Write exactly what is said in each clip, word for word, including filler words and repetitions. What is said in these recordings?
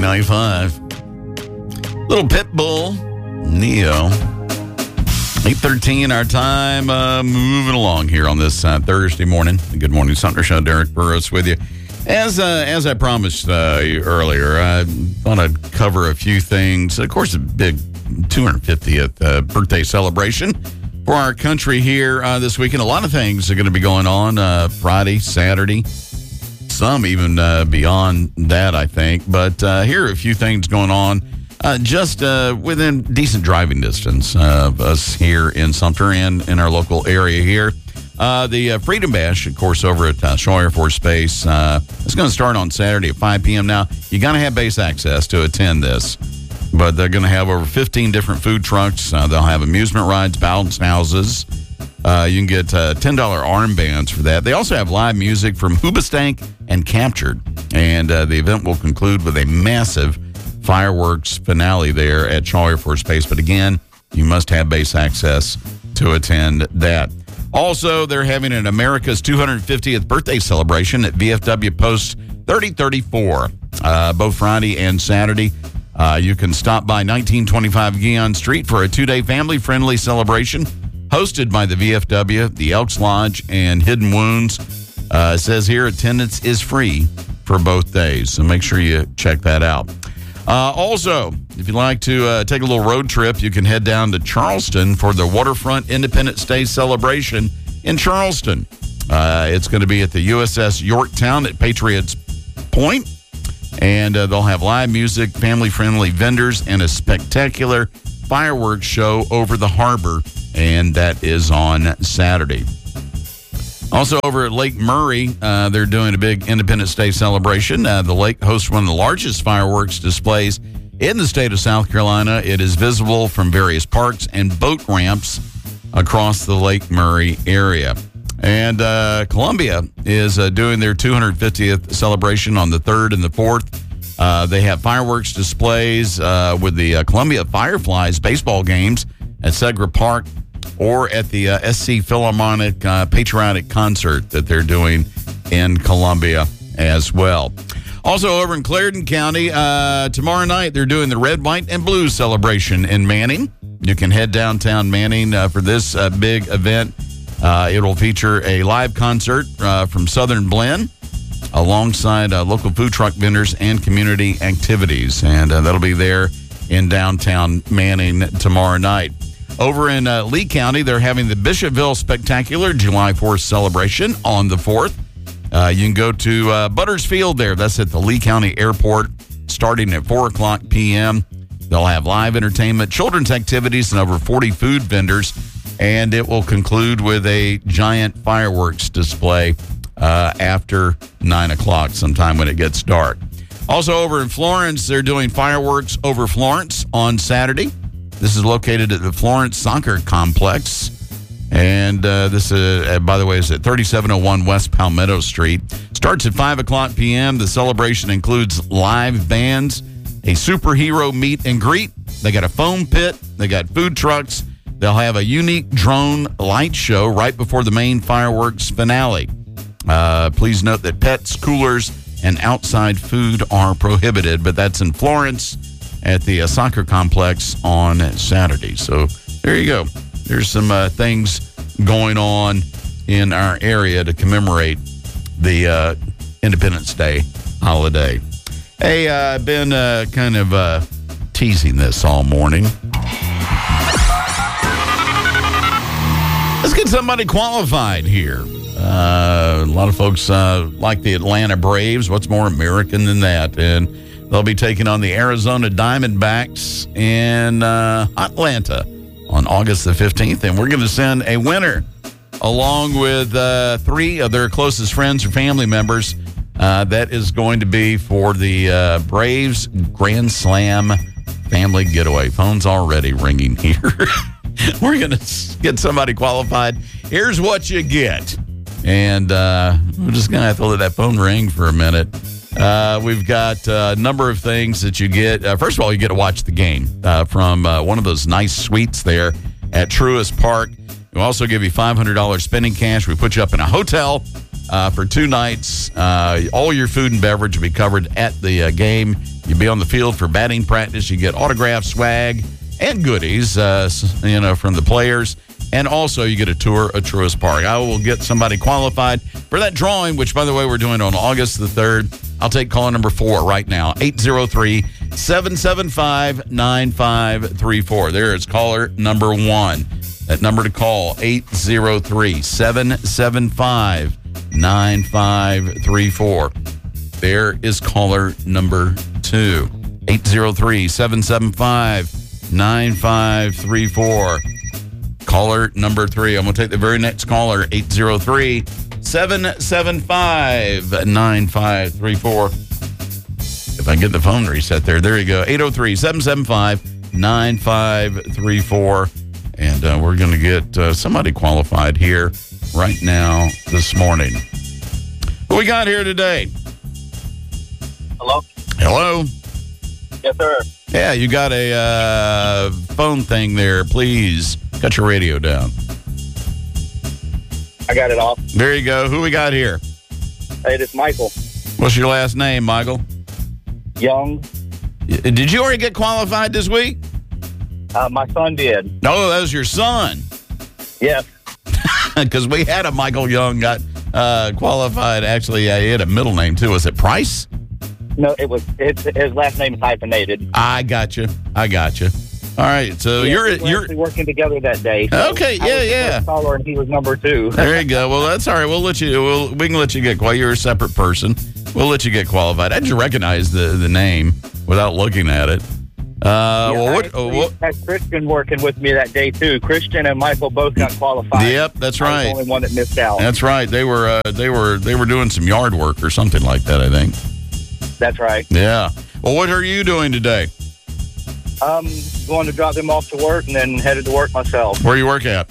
ninety-five. Little Pitbull, Neo. eight thirteen our time. Uh, moving along here on this uh, Thursday morning. Good morning, Sumter Show. Derek Burrows with you. As uh, as I promised uh, earlier, I want to cover a few things. Of course, a big two hundred fiftieth uh, birthday celebration for our country here uh, this weekend. A lot of things are going to be going on uh, Friday, Saturday, some even uh, beyond that, I think. But uh, here are a few things going on uh, just uh, within decent driving distance of us here in Sumter and in our local area here. Uh, the uh, Freedom Bash, of course, over at uh, Shaw Air Force Base. Uh, it's going to start on Saturday at five p.m. Now, you got to have base access to attend this, but they're going to have over fifteen different food trucks. Uh, they'll have amusement rides, bounce houses. Uh, you can get uh, ten dollars armbands for that. They also have live music from Hoobastank and Captured, and uh, the event will conclude with a massive fireworks finale there at Shaw Air Force Base. But again, you must have base access to attend that. Also, they're having an America's two hundred fiftieth birthday celebration at V F W Post thirty thirty-four, uh, both Friday and Saturday. Uh, you can stop by nineteen twenty-five Guion Street for a two-day family-friendly celebration hosted by the V F W, the Elks Lodge, and Hidden Wounds. Uh, it says here attendance is free for both days, so make sure you check that out. Uh, also, if you'd like to uh, take a little road trip, you can head down to Charleston for the Waterfront Independence Day celebration in Charleston. Uh, it's going to be at the U S S Yorktown at Patriots Point, and uh, they'll have live music, family-friendly vendors, and a spectacular fireworks show over the harbor, and that is on Saturday. Also over at Lake Murray, uh, they're doing a big Independence Day celebration. Uh, the lake hosts one of the largest fireworks displays in the state of South Carolina. It is visible from various parks and boat ramps across the Lake Murray area. And uh, Columbia is uh, doing their two hundred fiftieth celebration on the third and the fourth. Uh, they have fireworks displays uh, with the uh, Columbia Fireflies baseball games at Segra Park, or at the uh, S C Philharmonic uh, Patriotic Concert that they're doing in Columbia as well. Also over in Clarendon County, uh, tomorrow night they're doing the Red, White, and Blue celebration in Manning. You can head downtown Manning uh, for this uh, big event. Uh, it will feature a live concert uh, from Southern Blend alongside uh, local food truck vendors and community activities. And uh, that'll be there in downtown Manning tomorrow night. Over in uh, Lee County, they're having the Bishopville Spectacular July fourth celebration on the fourth. Uh, you can go to uh, Butters Field there. That's at the Lee County Airport starting at four o'clock p.m. They'll have live entertainment, children's activities, and over forty food vendors. And it will conclude with a giant fireworks display uh, after nine o'clock, sometime when it gets dark. Also over in Florence, they're doing fireworks over Florence on Saturday. This is located at the Florence Soccer Complex. And uh, this, uh, by the way, is at thirty-seven oh one West Palmetto Street. Starts at five o'clock p.m. The celebration includes live bands, a superhero meet and greet. They got a foam pit. They got food trucks. They'll have a unique drone light show right before the main fireworks finale. Uh, please note that pets, coolers, and outside food are prohibited, but that's in Florence at the uh, soccer complex on Saturday. So there you go. There's some uh, things going on in our area to commemorate the uh, Independence Day holiday. Hey, uh, I've been uh, kind of uh, teasing this all morning. Let's get somebody qualified here. Uh, a lot of folks uh, like the Atlanta Braves. What's more American than that? And they'll be taking on the Arizona Diamondbacks in uh, Atlanta on August the fifteenth. And we're going to send a winner along with uh, three of their closest friends or family members. Uh, that is going to be for the uh, Braves Grand Slam family getaway. Phone's already ringing here. We're going to get somebody qualified. Here's what you get. And uh, we're just going to have to let that phone ring for a minute. Uh, we've got a number of things that you get. Uh, first of all, you get to watch the game uh, from uh, one of those nice suites there at Truist Park. We'll also give you five hundred dollars spending cash. We put you up in a hotel uh, for two nights. Uh, all your food and beverage will be covered at the uh, game. You'll be on the field for batting practice. You get autograph swag and goodies, uh, you know, from the players. And also, you get a tour of Truist Park. I will get somebody qualified for that drawing, which, by the way, we're doing on August the third. I'll take caller number four right now, eight zero three, seven seven five, nine five three four. There is caller number one. That number to call, eight zero three, seven seven five, nine five three four. There is caller number two, eight zero three, seven seven five, nine five three four. Caller number three. I'm going to take the very next caller, eight zero three, seven seven five, nine five three four. If I can get the phone reset there. There you go. eight zero three, seven seven five, nine five three four. And uh, we're going to get uh, somebody qualified here right now this morning. Who we got here today? Hello? Hello? Yes, sir. Yeah, you got a uh, phone thing there. Please cut your radio down. I got it off. There you go. Who we got here? Hey, this is Michael What's your last name, Michael? Young. Y- Did you already get qualified this week? Uh, my son did. No, that was your son. Yes. Because we had a Michael Young got uh, qualified. Actually, uh, he had a middle name, too. Was it Price? No, it was his, his last name is hyphenated. I got you. I got you. All right. So Yeah, you're we were you're actually working together that day. So Okay, I yeah, was the yeah. first caller and he was number two. There you go. Well, that's all right. We'll let you. We'll, we can let you get qualified. You're a separate person. We'll let you get qualified. I just recognize the, the name without looking at it. Uh, Yeah, well, I what? actually what had Christian working with me that day too. Christian and Michael both got qualified. Yep, that's I was right. the only one that missed out. That's right. They were. Uh, they were. They were doing some yard work or something like that. I think. That's right. Yeah. Well, what are you doing today? Um, going to drop him off to work and then headed to work myself. Where you work at?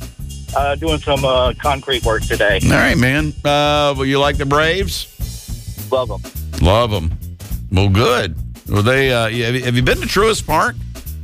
Uh, doing some uh, concrete work today. All right, man. Uh, well, you like the Braves? Love them. Love them. Well, good. Well, they. Uh, yeah, have you- have you been to Truist Park?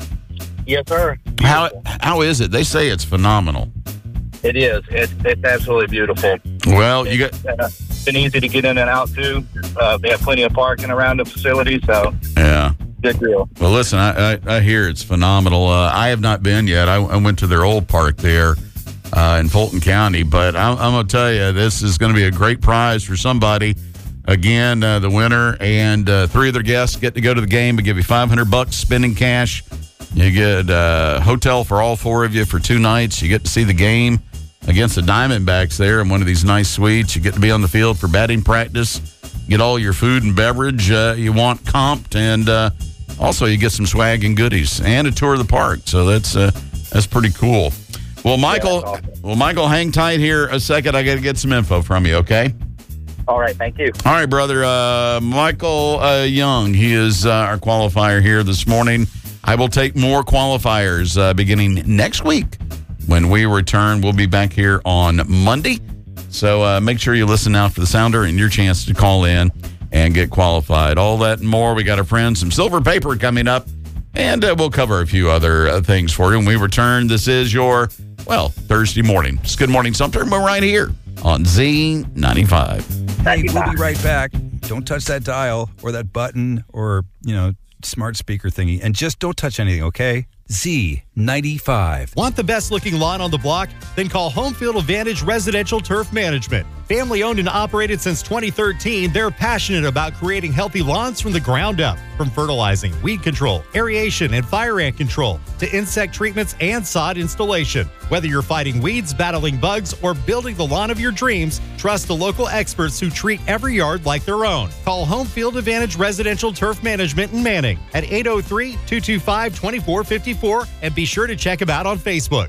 Yes, sir. How Beautiful. how is it? They say it's phenomenal. It is. It's, it's absolutely beautiful. Well, you got. Uh, it's been easy to get in and out too. Uh, they have plenty of parking around the facility, so Yeah. good deal. Well, listen, I, I, I hear it's phenomenal. Uh, I have not been yet. I, I went to their old park there uh, in Fulton County, but I'm, I'm going to tell you, this is going to be a great prize for somebody. Again, uh, the winner and uh, three of their guests get to go to the game and give you five hundred bucks spending cash. You get a hotel for all four of you for two nights. You get to see the game against the Diamondbacks there in one of these nice suites. You get to be on the field for batting practice. Get all your food and beverage uh, you want comped, and uh, also you get some swag and goodies and a tour of the park. So that's uh, that's pretty cool. Well, Michael, Yeah, that's awesome. well, Michael, hang tight here a second. I got to get some info from you. Okay. All right, thank you. All right, brother. Uh, Michael uh, Young, he is uh, our qualifier here this morning. I will take more qualifiers uh, beginning next week. When we return, we'll be back here on Monday. So uh, make sure you listen out for the sounder and your chance to call in and get qualified. All that and more. We got our friends some silver paper coming up, and uh, we'll cover a few other uh, things for you. When we return, this is your, well, Thursday morning. It's Good Morning Sumter, and we're right here on Z ninety-five. Hey, we'll be right back. Don't touch that dial or that button or, you know, smart speaker thingy. And just don't touch anything, okay? Z ninety-five. Want the best looking lawn on the block? Then call Homefield Advantage Residential Turf Management. Family owned and operated since twenty thirteen, they're passionate about creating healthy lawns from the ground up. From fertilizing, weed control, aeration, and fire ant control to insect treatments and sod installation. Whether you're fighting weeds, battling bugs, or building the lawn of your dreams, trust the local experts who treat every yard like their own. Call Homefield Advantage Residential Turf Management in Manning at eight oh three, two two five, two four five four, and be sure to check them out on Facebook.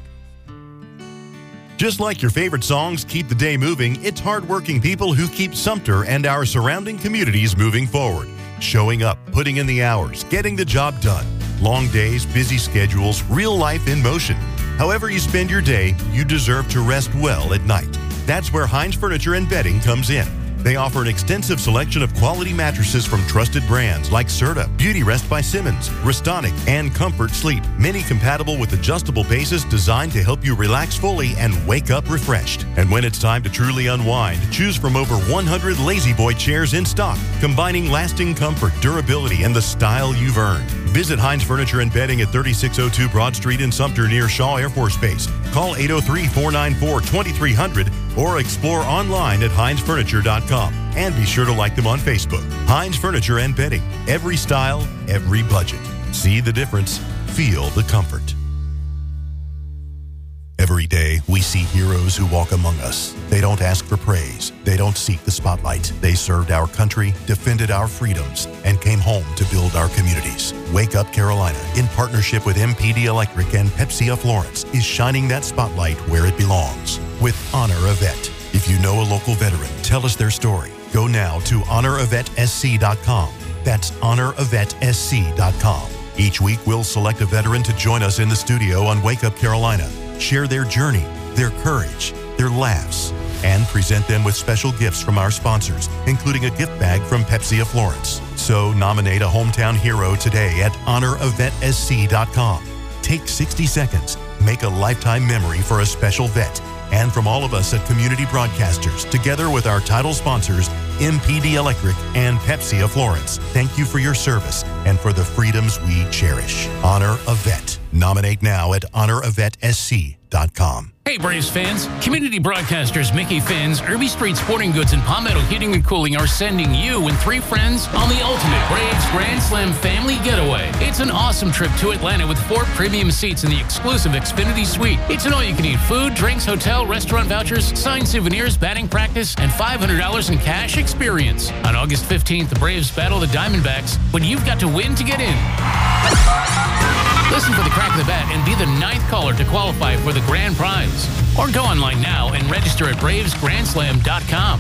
Just like your favorite songs keep the day moving, it's hardworking people who keep Sumter and our surrounding communities moving forward. Showing up, putting in the hours, getting the job done. Long days, busy schedules, real life in motion. However you spend your day, you deserve to rest well at night. That's where Heinz Furniture and Bedding comes in. They offer an extensive selection of quality mattresses from trusted brands like Serta, Beauty Rest by Simmons, Restonic, and Comfort Sleep. Many compatible with adjustable bases designed to help you relax fully and wake up refreshed. And when it's time to truly unwind, choose from over one hundred Lazy Boy chairs in stock, combining lasting comfort, durability, and the style you've earned. Visit Heinz Furniture and Bedding at thirty-six oh two Broad Street in Sumter near Shaw Air Force Base. Call eight oh three, four nine four, two three zero zero or explore online at heinz furniture dot com. And be sure to like them on Facebook. Heinz Furniture and Bedding. Every style, every budget. See the difference. Feel the comfort. Every day, we see heroes who walk among us. They don't ask for praise. They don't seek the spotlight. They served our country, defended our freedoms, and came home to build our communities. Wake Up Carolina, in partnership with M P D Electric and Pepsi of Florence, is shining that spotlight where it belongs with Honor a Vet. If you know a local veteran, tell us their story. Go now to honor a vet s c dot com. That's honor a vet s c dot com. Each week, we'll select a veteran to join us in the studio on Wake Up Carolina. Share their journey, their courage, their laughs, and present them with special gifts from our sponsors, including a gift bag from Pepsi of Florence. So nominate a hometown hero today at honor a vet s c dot com. Take sixty seconds, make a lifetime memory for a special vet. And from all of us at Community Broadcasters, together with our title sponsors, M P D Electric and Pepsi of Florence, thank you for your service and for the freedoms we cherish. Honor a Vet. Nominate now at honor a vet s c dot com. Hey Braves fans, Community Broadcasters Mickey Finn's, Irby Street Sporting Goods, and Palmetto Heating and Cooling are sending you and three friends on the ultimate Braves Grand Slam family getaway. It's an awesome trip to Atlanta with four premium seats in the exclusive Xfinity Suite. It's an all-you-can-eat food, drinks, hotel, restaurant vouchers, signed souvenirs, batting practice, and five hundred dollars in cash experience. On August fifteenth, the Braves battle the Diamondbacks, but you've got to win to get in. Listen for the crack of the bat and be the ninth caller to qualify for the grand prize. Or go online now and register at braves grand slam dot com.